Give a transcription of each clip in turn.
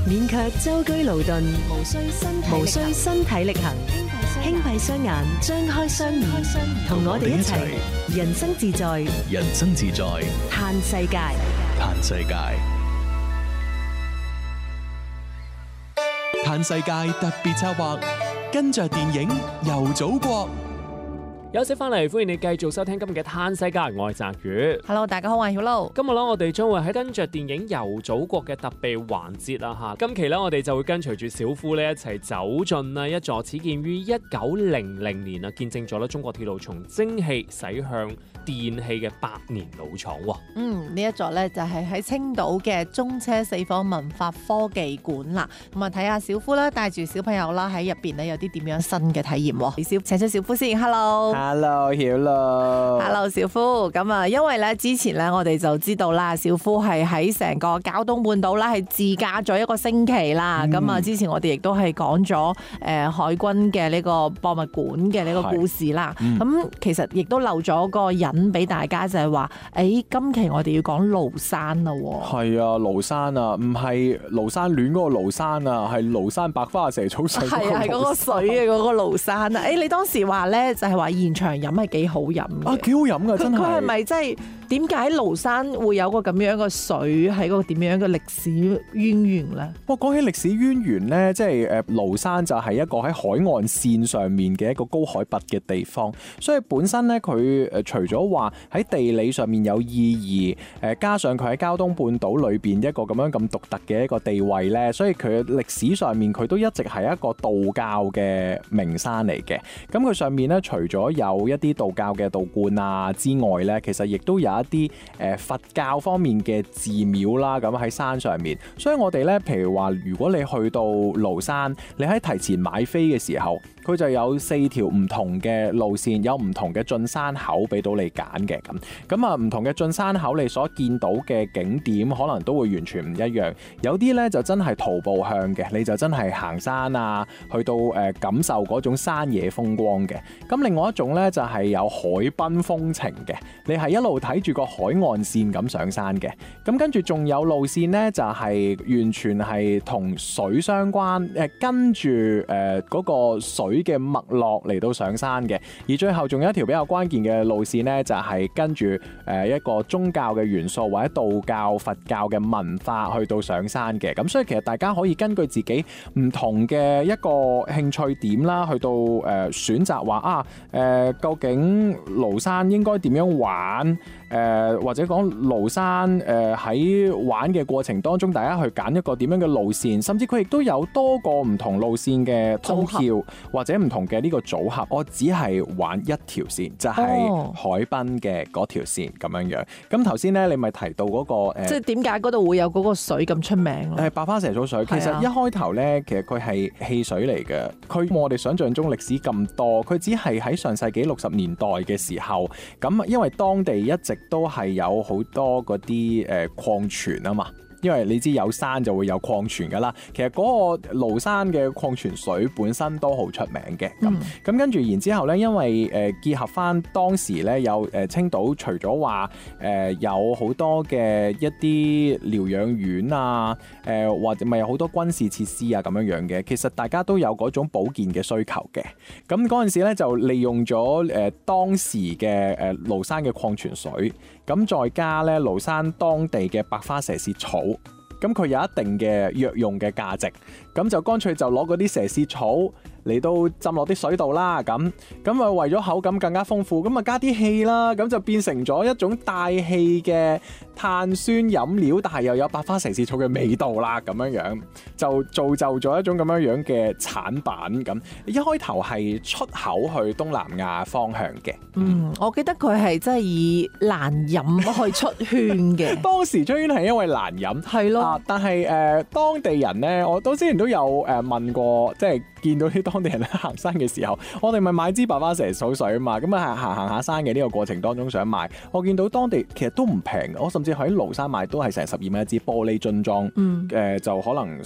免卻舟車勞頓，無需身體力行，輕閉雙眼，張開雙耳，同我哋一齊人生自在， 人生自在， 嘆世界， 嘆世界。嘆世界特別策劃，跟着電影遊祖國。 休息翻嚟，歡迎你繼續收聽今日嘅嘆世界，我係澤宇。 Hello， 大家好，我係曉露。 今日咧，我哋將會喺跟着電影遊祖國嘅特備環節啦吓。今期咧，我哋就會跟隨住小夫咧一齊走進啦一座始建於1900年啊，見證咗咧中國鐵路從蒸汽駛向電氣嘅百年老廠。 呢一座咧就係喺青島嘅中車四方文化科技館啦。咁啊，睇下小夫啦，帶住小朋友啦喺入邊咧有啲點樣新嘅體驗。請出小夫先 ，Hello。Hello， 曉露。 Hello， 小夫。咁啊，因為咧之前咧我哋就知道啦，小夫係喺成個膠東半島啦，係自駕咗1個星期啦。咁啊，之前我哋亦都係講咗海軍嘅呢個博物館嘅呢個故事啦。咁其實亦都漏咗個引俾大家，就係話，今期我哋要講廬山啦。 係啊，廬山啊，唔係廬山戀嗰個廬山啊，係廬山白花蛇草水。 係啊，係嗰個水嘅嗰個廬山啊。你當時話咧就係話現場飲係幾好飲啊，幾好飲噶，真係。 佢係咪真係？點解廬山會有個咁樣嘅水喺個點樣嘅歷史淵源咧？ 講起歷史淵源咧，即係廬山就係一個喺海岸線上面嘅一個高海拔嘅地方，所以本身咧佢除咗話喺地理上面有意義，加上佢喺膠東半島裏邊一個咁樣咁獨特嘅一個地位咧，所以佢歷史上面佢都一直係一個道教嘅名山嚟嘅。咁佢上面咧除咗有一啲道教嘅道觀啊之外咧，其實亦都有一啲佛教方面嘅寺廟啦，咁喺山上面，所以我哋咧，譬如話，如果你去到廬山，你喺提前買飛嘅時候，佢就有4條唔同嘅路線，有唔同嘅進山口俾到你揀嘅。咁啊，唔同嘅進山口你所見到嘅景點可能都會完全唔一樣，有啲咧就真係徒步向嘅，你就真係行山啊，去到感受嗰種山野風光嘅。咁另外一種咧就係有海濱風情嘅，你係一路睇住個海岸線咁上山嘅。咁跟住仲有路線咧就係完全係同水相關，跟住嗰個水嘅脈絡嚟到上山嘅。而最後仲有一條比較關鍵嘅路線咧，就係跟住一個宗教嘅元素或者道教、佛教嘅文化去到上山嘅。咁所以其實大家可以根據自己唔同嘅一個興趣點啦，去到選擇話究竟廬山應該點樣玩？或者講廬山喺玩嘅過程當中，大家去揀一個點樣嘅路線，甚至佢亦都有多個唔同路線嘅通票或者唔同嘅呢個組合。我只係玩一條線，就係海濱嘅嗰條線咁樣樣。咁頭先咧，你咪提到嗰個即係點解嗰度會有嗰個水咁出名咯？ 白花蛇草水，其實一開頭咧，其實佢係汽水嚟嘅，佢冇我哋想象中歷史咁多，佢只係喺上世紀60年代嘅時候，咁因為當地一直都係有好多嗰啲礦泉啊嘛。因為你知有山就會有礦泉噶啦，其實嗰個廬山嘅礦泉水本身都好出名嘅。咁跟住然之後咧，因為結合翻當時咧有青島除咗話有好多嘅一啲療養院啊，或者咪有好多軍事設施啊咁樣樣嘅，其實大家都有嗰種保健嘅需求嘅。咁嗰陣時咧就利用咗當時嘅廬山嘅礦泉水，咁再加咧廬山當地嘅白花蛇舌草。咁佢有一定嘅藥用嘅價值，咁就乾脆就攞嗰啲蛇舌草嚟到浸落啲水度啦，咁啊為咗口感更加豐富，咁啊加啲氣啦，咁就變成咗一種帶氣嘅碳酸飲料，但係又有白花蛇舌草嘅味道啦，咁樣樣就造就咗一種咁樣樣嘅產品。咁一開頭係出口去東南亞方向嘅。 我記得佢係真係以難飲去出圈嘅。 當時出圈係因為難飲，係咯。但係當地人咧，我之前都有問過，即係見到啲當地人咧行山嘅時候，我哋咪買支白花蛇草水啊嘛，咁啊行下山嘅呢個過程當中想買，我見到當地其實都唔平嘅，我甚至喺廬山買都係成12蚊一支玻璃樽裝，就可能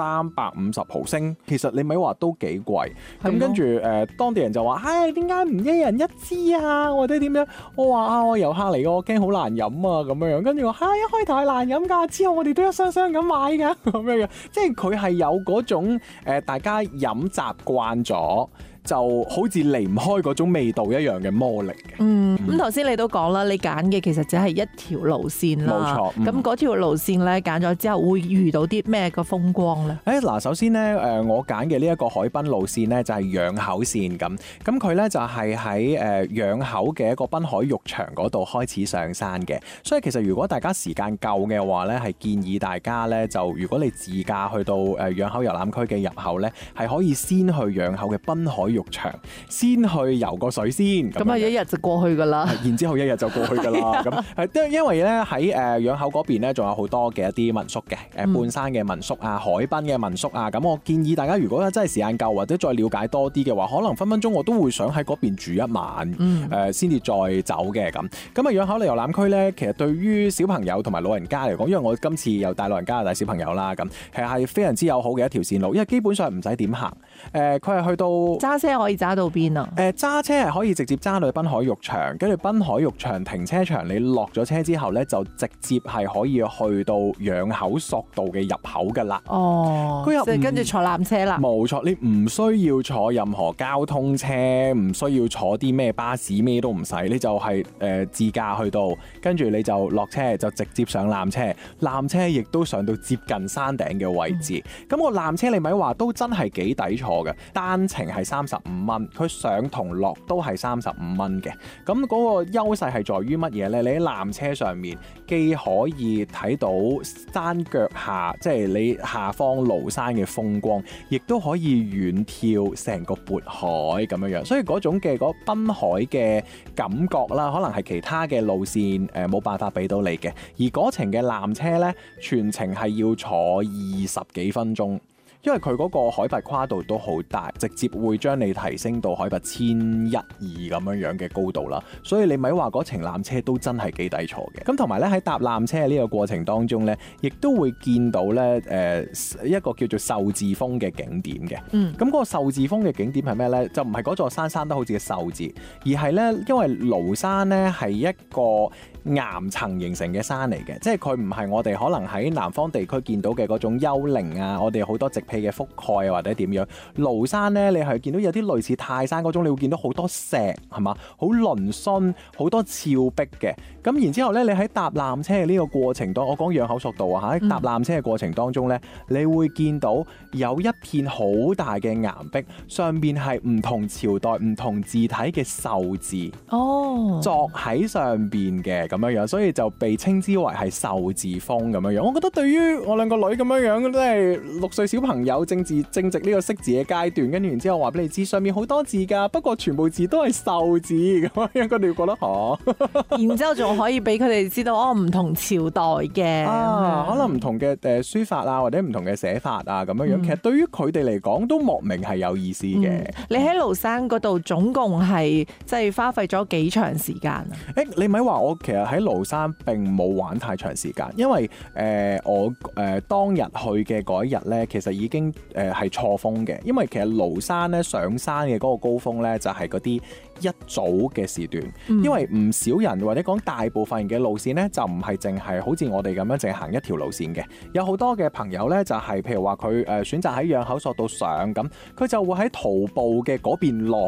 350毫升，其實你咪話都幾貴。咁跟住當地人就話：唉，點解唔一人一支啊？或者點樣？我話啊，我遊客嚟嘅，我驚好難飲啊咁樣樣。跟住我一開頭係難飲㗎，之後我哋都一箱箱咁買㗎咁樣樣。即係佢係有嗰種大家飲習慣咗，就好似離唔開嗰種味道一樣嘅魔力嘅。 咁頭先你都講啦，你揀嘅其實只係一條路線啦。 冇錯。 咁嗰條路線咧揀咗之後，會遇到啲咩嘅風光咧？ 嗱，首先咧我揀嘅呢一個海濱路線咧就係仰口線咁。咁佢咧就係喺仰口嘅一個濱海浴場嗰度開始上山嘅。所以其實如果大家時間夠嘅話咧，係建議大家咧就如果你自駕去到仰口遊覽區嘅入口咧，係可以先去仰口嘅濱海浴場，先去游個水先。 咁啊，一日就過去㗎啦。 然之後一日就過去㗎啦。咁因為咧喺仰口嗰邊咧，仲有好多嘅一啲民宿嘅，半山嘅民宿啊，海濱嘅民宿啊。咁我建議大家如果真係時間夠或者再了解多啲嘅話，可能分分鐘我都會想喺嗰邊住一晚，先至再走嘅咁。咁啊，仰口遊覽區咧，其實對於小朋友同埋老人家嚟講，因為我今次又帶老人家又帶小朋友啦，咁其實係非常之友好嘅一條線路，因為基本上唔使點行。佢係去到揸車可以揸到邊啊？ 揸車係可以直接揸到去濱海浴場，跟住濱海浴場停車場，你落咗車之後咧，就直接係可以去到仰口索道嘅入口噶啦。 即係跟住坐纜車啦。 冇錯，你唔需要坐任何交通車，唔需要坐啲咩巴士，咩都唔使，你就係自駕去到，跟住你就落車就直接上纜車，纜車亦都上到接近山頂嘅位置。咁個纜車你咪話都真係幾抵坐嘅，單程係35蚊，佢上同落都係35蚊嘅。咁嗰個優勢係在於乜嘢呢？你喺纜車上面既可以睇到山腳下，即係你下方廬山嘅風光，亦都可以遠眺成個渤海咁樣樣。所以嗰種嘅嗰濱海嘅感覺啦，可能係其他嘅路線冇辦法俾到你嘅。而嗰程嘅纜車呢，全程係要坐20幾分鐘。因為佢嗰個海拔跨度都好大，直接會將你提升到海拔1100-1200咁樣嘅高度啦，所以你咪話嗰程纜車都真係幾抵坐嘅。咁同埋咧喺搭纜車呢個過程當中咧，亦都會見到咧一個叫做壽字峰嘅景點嘅。咁嗰個壽字峰嘅景點係咩咧？就唔係嗰座山生得好似個壽字，而係咧因為廬山咧係一個岩層形成嘅山嚟嘅，即係佢唔係我哋可能喺南方地區見到嘅嗰種丘陵啊，我哋好多植被嘅覆蓋啊，或者點樣。廬山咧，你係見到有啲類似泰山嗰種，你會見到好多石係嘛，好嶙峋，好多峭壁嘅。咁然之後咧，你喺搭纜車嘅呢個過程當中，我講仰口索道啊嚇，喺搭纜車嘅過程當中咧，你會見到有一片好大嘅岩壁，上邊係唔同朝代、唔同字體嘅壽字，作喺上邊嘅。咁樣樣，所以就被稱之為係壽字峰咁樣樣。我覺得對於我兩個女咁樣樣，都係6歲小朋友正值呢個識字嘅階段，跟住然之後話俾你知，上面好多字㗎，不過全部字都係壽字咁樣，佢哋會覺得然之後仲可以俾佢哋知道唔同朝代嘅可能唔同嘅書法啊，或者唔同嘅寫法啊咁樣樣。其實對於佢哋嚟講都莫名係有意思嘅。 你喺廬山嗰度總共係即係花費咗幾長時間啊？ 你咪話我其實喺廬山並冇玩太長時間，因為我當日去嘅嗰一日咧，其實已經係錯峰嘅，因為其實廬山咧上山嘅嗰個高峰咧就係嗰啲一早嘅時段，因為唔少人或者講大部分人嘅路線咧就唔係淨係好似我哋咁樣淨係行一條路線嘅，有好多嘅朋友咧就係譬如話佢選擇喺仰口索道上咁，佢就會喺徒步嘅嗰邊落